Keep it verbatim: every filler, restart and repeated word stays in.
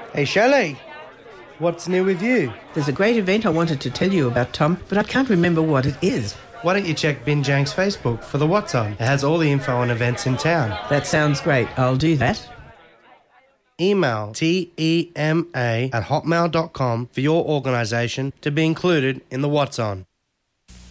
Hey, Shelley, what's new with you? There's a great event I wanted to tell you about, Tom, but I can't remember what it is. Why don't you check Binjank's Facebook for the What's On? It has all the info on events in town. That sounds great. I'll do that. Email tema at hotmail dot com for your organisation to be included in the What's On.